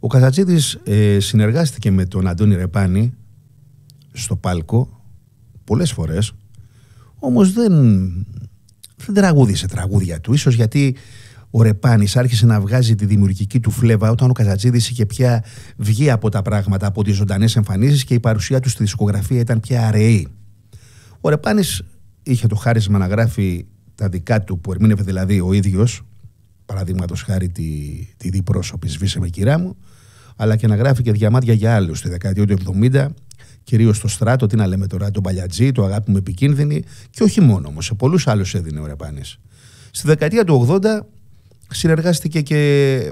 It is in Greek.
Ο Καζατζίδης συνεργάστηκε με τον Αντώνη Ρεπάνη στο Πάλκο πολλές φορές, όμως δεν τραγούδισε τραγούδια του, ίσως γιατί ο Ρεπάνης άρχισε να βγάζει τη δημιουργική του φλέβα όταν ο Καζατζίδης είχε πια βγει από τα πράγματα, από τις ζωντανές εμφανίσεις, και η παρουσία του στη δισκογραφία ήταν πια αραιή. Ο Ρεπάνης είχε το χάρισμα να γράφει τα δικά του, που ερμήνευε δηλαδή ο ίδιος, παραδείγματος χάρη τη διπρόσωπη «Σβήσε με κυρά μου», αλλά και να γράφει και διαμάτια για άλλους στη δεκαετία του 70, κυρίως στο Στράτο, τι να λέμε τώρα, τον Παλιατζή, το Αγάπη μου επικίνδυνη, και όχι μόνο όμως, σε πολλούς άλλους έδινε ο Ρεπάνης. Στη δεκαετία του 80 συνεργάστηκε και